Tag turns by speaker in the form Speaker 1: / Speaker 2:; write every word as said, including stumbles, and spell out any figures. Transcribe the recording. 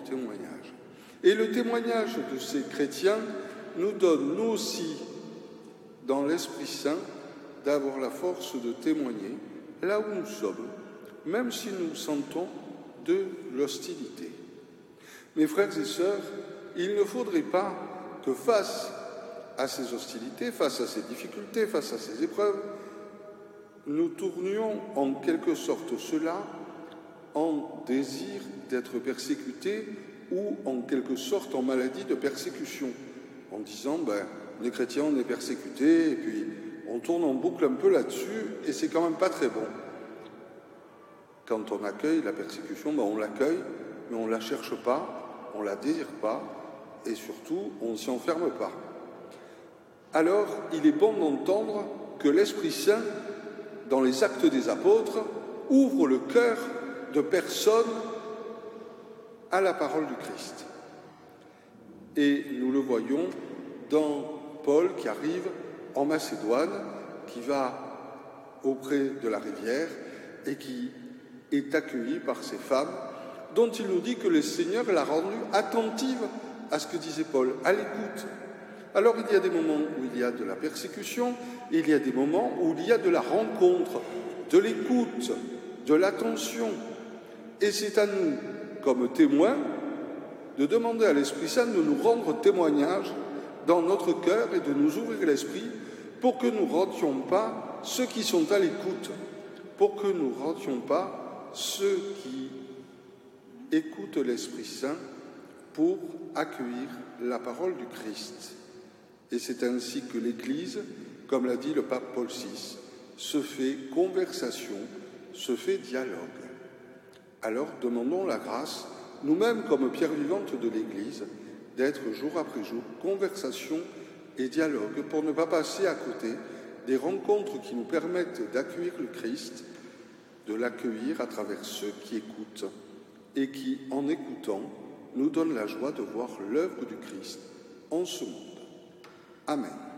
Speaker 1: témoignage. Et le témoignage de ces chrétiens nous donne, nous aussi, dans l'Esprit Saint, d'avoir la force de témoigner là où nous sommes, même si nous sentons de l'hostilité. Mes frères et sœurs, il ne faudrait pas que face à ces hostilités, face à ces difficultés, face à ces épreuves, nous tournions en quelque sorte cela en désir d'être persécutés ou en quelque sorte en maladie de persécution, en disant ben, les chrétiens on est persécutés et puis on tourne en boucle un peu là-dessus et c'est quand même pas très bon. Quand on accueille la persécution, ben, on l'accueille, mais on ne la cherche pas, on ne la désire pas et surtout on ne s'y enferme pas. Alors il est bon d'entendre que l'Esprit Saint, dans les Actes des Apôtres, ouvre le cœur de personnes à la parole du Christ. Et nous le voyons dans Paul qui arrive en Macédoine, qui va auprès de la rivière et qui est accueilli par ces femmes, dont il nous dit que le Seigneur l'a rendue attentive à ce que disait Paul, à l'écoute. Alors il y a des moments où il y a de la persécution, et il y a des moments où il y a de la rencontre, de l'écoute, de l'attention. Et c'est à nous, comme témoins, de demander à l'Esprit Saint de nous rendre témoignage dans notre cœur et de nous ouvrir l'esprit pour que nous ne rations pas ceux qui sont à l'écoute, pour que nous ne rations pas ceux qui écoutent l'Esprit Saint pour accueillir la parole du Christ. Et c'est ainsi que l'Église, comme l'a dit le pape Paul six, se fait conversation, se fait dialogue. Alors demandons la grâce, nous-mêmes comme pierre vivante de l'Église, d'être jour après jour conversation et dialogue pour ne pas passer à côté des rencontres qui nous permettent d'accueillir le Christ, de l'accueillir à travers ceux qui écoutent et qui, en écoutant, nous donnent la joie de voir l'œuvre du Christ en ce monde. Amen.